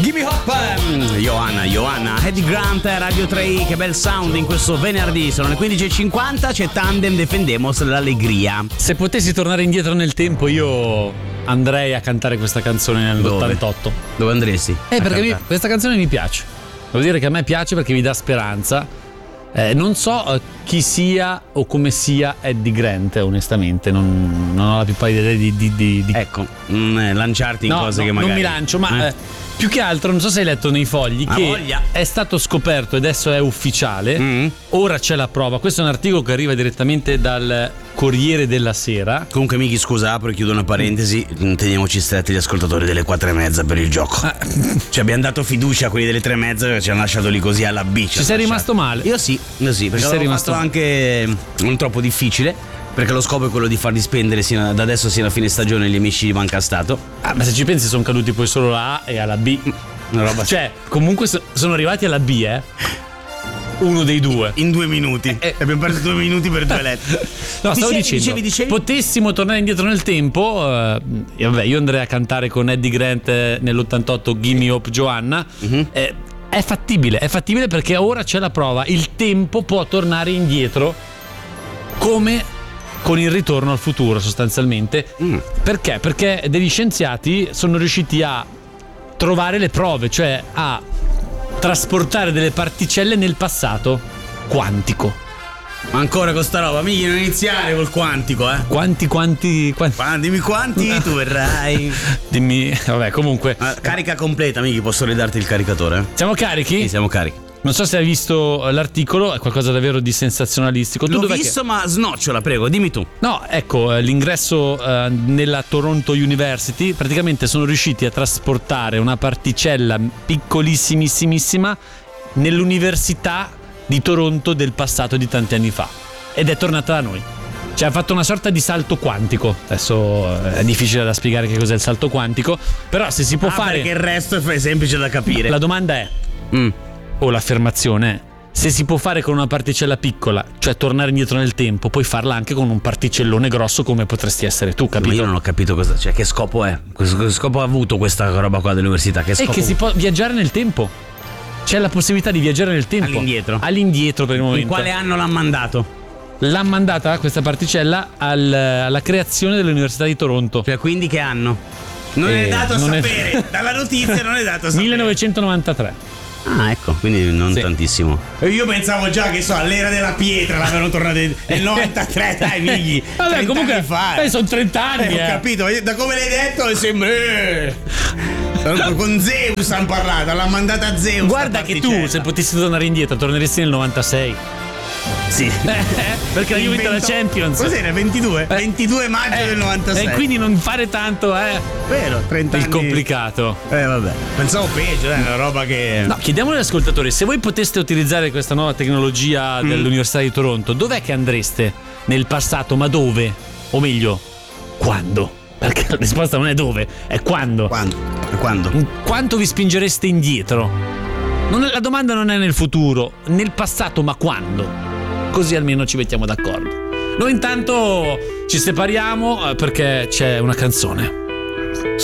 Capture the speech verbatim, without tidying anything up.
Gimme Hop, um, Johanna, Johanna, Eddie Grant, Radio tre, che bel sound in questo venerdì. Sono le quindici e cinquanta, c'è Tandem Defendemos l'Allegria. Se potessi tornare indietro nel tempo io andrei a cantare questa canzone nell'ottantotto. Dove, Dove andresti? Eh, perché mi, questa canzone mi piace. Devo dire che a me piace perché mi dà speranza. Eh, non so eh, chi sia o come sia Eddie Grant, onestamente, non, non ho la più pallida idea di, di, di, di... Ecco, mm, lanciarti in no, cose no, che magari... non mi lancio, ma... Eh. Eh, più che altro, non so se hai letto nei fogli, Ma che voglia. è stato scoperto e adesso è ufficiale. Mm. Ora c'è la prova. Questo è un articolo che arriva direttamente dal Corriere della Sera. Comunque, Miki, scusa, apro e chiudo una parentesi. Teniamoci stretti gli ascoltatori delle quattro e mezza per il gioco. Ah. Cioè, abbiamo dato fiducia a quelli delle tre e mezza che ci hanno lasciato lì così alla B. Ci sei rimasto male? Io sì, io sì, perché Ci sei l'ho rimasto fatto anche non troppo difficile. Perché lo scopo è quello di farli spendere sino, da adesso sino a fine stagione gli amici di Banca Stato. Ah, ma se ci pensi sono caduti poi solo la A e alla B. Una roba. Cioè, comunque so, sono arrivati alla B, eh. Uno dei due. In due minuti. Eh, eh. Abbiamo perso due minuti per due lettere. No, stavo dicevi, dicendo, dicevi, dicevi? potessimo tornare indietro nel tempo, eh, e vabbè, io andrei a cantare con Eddie Grant nell'ottantotto Gimme Hope Johanna. Uh-huh. Eh, è fattibile, è fattibile perché ora c'è la prova. Il tempo può tornare indietro come con il ritorno al futuro, sostanzialmente. Mm. Perché? Perché degli scienziati sono riusciti a trovare le prove, cioè a trasportare delle particelle nel passato quantico. Ma ancora con sta roba, mica non iniziare col quantico, eh. Quanti, quanti, quanti... Ah, dimmi quanti tu verrai. Dimmi, vabbè, comunque. Ah, carica completa, Miki, posso ridarti il caricatore? Siamo carichi? Sì, siamo carichi. Non so se hai visto l'articolo, è qualcosa davvero di sensazionalistico. Tu L'ho dov'è visto, che... ma snocciola, prego, dimmi tu. No, ecco, l'ingresso eh, nella Toronto University, praticamente sono riusciti a trasportare una particella piccolissimissima nell'università di Toronto del passato di tanti anni fa. Ed è tornata da noi. Cioè ha fatto una sorta di salto quantico. Adesso è difficile da spiegare che cos'è il salto quantico, però se si può ah, fare... perché il resto è semplice da capire. La domanda è... Mm. o l'affermazione è: se si può fare con una particella piccola, cioè tornare indietro nel tempo, puoi farla anche con un particellone grosso come potresti essere tu, capito? Ma io non ho capito cosa, cioè che scopo è? Che scopo ha avuto questa roba qua dell'università? Che scopo? È che si può viaggiare nel tempo. C'è la possibilità di viaggiare nel tempo. All'indietro. All'indietro per il momento. In quale anno l'hanno mandato? L'ha mandata questa particella al, alla creazione dell'Università di Toronto. Cioè quindi che anno? Non eh, è dato a sapere. È... Dalla notizia non è dato a sapere. millenovecentonovantatré. Ah, ecco, quindi non sì. tantissimo. Io pensavo già che so, all'era della pietra l'avevano tornato nel novantatré, dai figli. Vabbè, comunque fa. Eh, sono trenta anni. Eh, eh. Ho capito, da come l'hai detto sembra eh. Con Zeus hanno parlato, l'ha mandata Zeus. Guarda che tu, se potessi tornare indietro, torneresti nel novantasei. Sì, perché la Juve vinta la Champions. Cos'era? ventidue? Eh. ventidue maggio eh. del novantasei. E quindi non fare tanto, eh. Vero, trenta il anni. complicato. Eh vabbè. Pensavo peggio, è una roba che. No, chiediamo agli ascoltatori: se voi poteste utilizzare questa nuova tecnologia mm. dell'Università di Toronto, dov'è che andreste nel passato? Ma dove? O meglio, quando? Perché la risposta non è dove, è quando. Quando? E quando? Quanto vi spingereste indietro? Non è, la domanda non è nel futuro, nel passato, ma quando? Così almeno ci mettiamo d'accordo. Noi intanto ci separiamo perché c'è una canzone.